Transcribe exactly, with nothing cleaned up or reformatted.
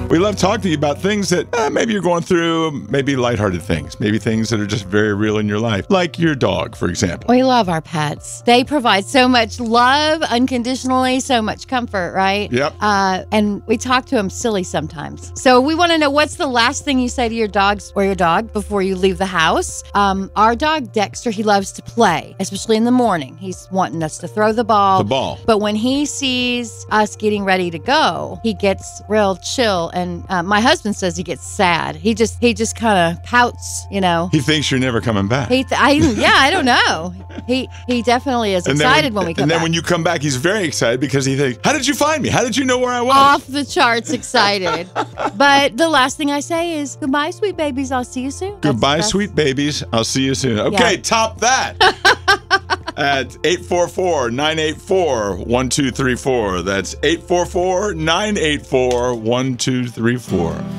We love talking to you about things that uh, maybe you're going through, maybe lighthearted things, maybe things that are just very real in your life, like your dog, for example. We love our pets. They provide so much love unconditionally, so much comfort, right? Yep. Uh, and we talk to them silly sometimes. So we want to know, what's the last thing you say to your dogs or your dog before you leave the house? Um, our dog, Dexter, he loves to play, especially in the morning. He's wanting us to throw the ball. The ball. But when he sees us getting ready to go, he gets real chill. And uh, my husband says he gets sad. He just he just kind of pouts, you know. He thinks you're never coming back. He th- I, yeah, I don't know. He he definitely is and excited when, when we come And then back. when you come back, he's very excited because he thinks, how did you find me? How did you know where I was? Off the charts excited. But the last thing I say is, goodbye, sweet babies. I'll see you soon. That's- Goodbye, that's- sweet babies. I'll see you soon. Okay, Yeah. top that. At eight four four, nine eight four, one two three four. That's eight four four, nine eight four, one two three four.